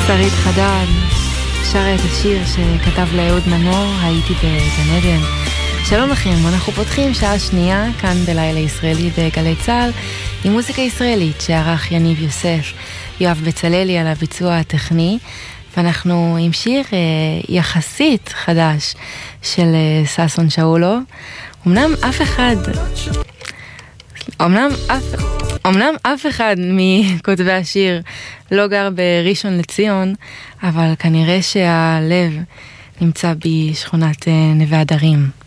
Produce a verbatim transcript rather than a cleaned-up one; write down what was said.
שרית חדד שרה את השיר שכתב לאהוד מנור, הייתי בגן עדן. שלום לכם, אנחנו פותחים שעה שנייה כאן בלילה ישראלי בגלי צהל עם מוזיקה ישראלית שערך יניב יוסף, יואב בצללי על הביצוע הטכני, ואנחנו עם שיר אה, יחסית חדש של אה, ססון שאולו. אמנם אף אחד אמנם אף, אמנם אף אחד מכותבי השיר לא גר בראשון לציון, אבל כנראה שהלב נמצא בשכונת נווה הדרים.